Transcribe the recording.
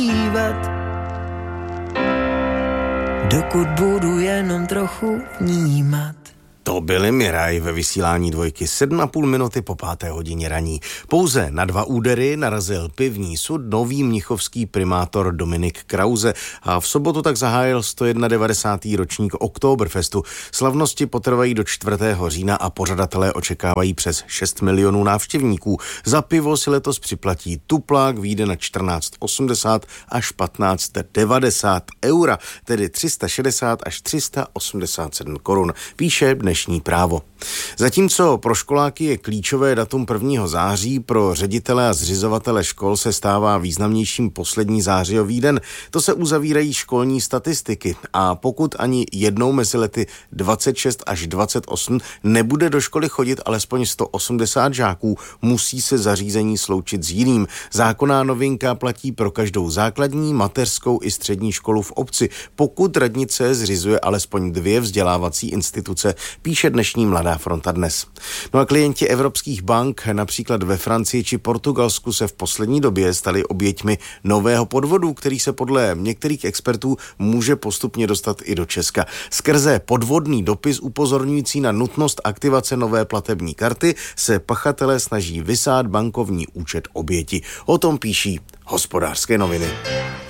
dokud budu jenom trochu vnímat. To byly Miraj ve vysílání Dvojky 7,5 minuty po 5. hodině raní. Pouze na 2 údery narazil pivní sud nový mnichovský primátor Dominik Krause a v sobotu tak zahájil 191. ročník Oktoberfestu. Slavnosti potrvají do 4. října a pořadatelé očekávají přes 6 milionů návštěvníků. Za pivo si letos připlatí tuplák, vyjde na 14,80 až 15,90 eura, tedy 360 až 387 korun, píše Dnešní Právo. Zatímco pro školáky je klíčové datum 1. září, pro ředitele a zřizovatele škol se stává významnějším poslední zářijový den. To se uzavírají školní statistiky a pokud ani jednou mezi lety 26 až 28 nebude do školy chodit alespoň 180 žáků, musí se zařízení sloučit s jiným. Zákonná novinka platí pro každou základní, mateřskou i střední školu v obci, pokud radnice zřizuje alespoň 2 vzdělávací instituce, píše dnešní Mladá fronta Dnes. No a klienti evropských bank, například ve Francii či Portugalsku, se v poslední době stali oběťmi nového podvodu, který se podle některých expertů může postupně dostat i do Česka. Skrze podvodný dopis upozorňující na nutnost aktivace nové platební karty se pachatelé snaží vysát bankovní účet oběti. O tom píší Hospodářské noviny.